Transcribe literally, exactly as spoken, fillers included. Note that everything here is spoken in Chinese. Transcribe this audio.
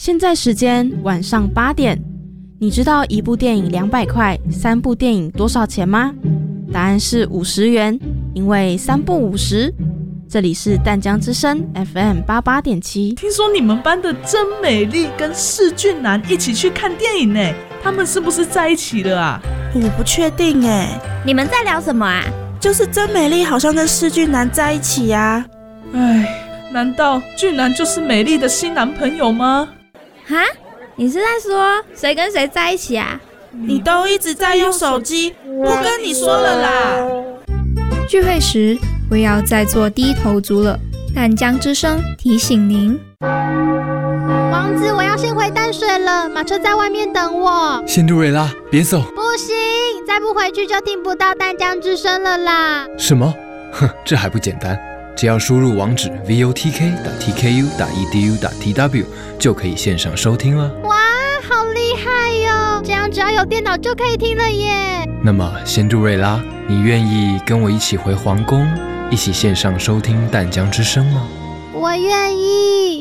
现在时间晚上八点，你知道一部电影两百块，三部电影多少钱吗？答案是五十元，因为三部五十。这里是淡江之声 F M 八八点七。 听说你们班的真美丽跟世俊男一起去看电影呢，他们是不是在一起了啊？ 我不确定哎。 你们在聊什么啊？ 就是真美丽好像跟世俊男在一起啊。 哎，难道俊男就是美丽的新男朋友吗？ 哈？你是在说谁跟谁在一起啊？ 你都一直在用手机，不跟你说了啦。 聚会时不要再做低头族了。淡江之声提醒您。 王子，我要先回淡水了，马车在外面等我。 仙杜瑞拉，别走！ 不行，再不回去就听不到淡江之声了啦。 什么？哼，这还不简单，只要输入网址 v o t k 点 t k u 点 e d u 点 t w 就可以线上收听了。 哇，好厉害哟！这样只要有电脑就可以听了耶。 那么仙杜瑞拉，你愿意跟我一起回皇宫，一起线上收听淡江之声吗？ 我愿意。